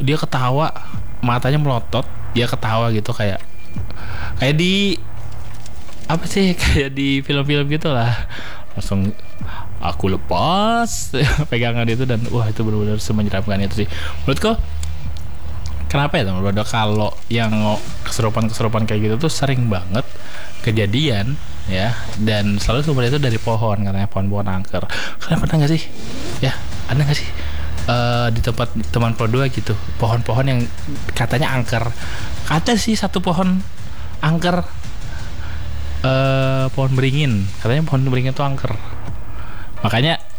dia ketawa, matanya melotot, dia ketawa gitu kayak di apa sih, kayak di film-film gitu lah. Langsung aku lepas pegangan itu, dan wah itu benar-benar semenyeramkan itu sih menurutku. Kenapa ya teman-teman, kalau yang keserupan kayak gitu tuh sering banget kejadian ya, dan selalu sumbernya itu dari pohon, katanya pohon-pohon angker. Kalian pernah nggak sih ya, ada nggak sih di tempat teman pro 2 gitu pohon-pohon yang katanya angker? Ada sih satu pohon angker, pohon beringin, katanya pohon beringin tuh angker. Makanya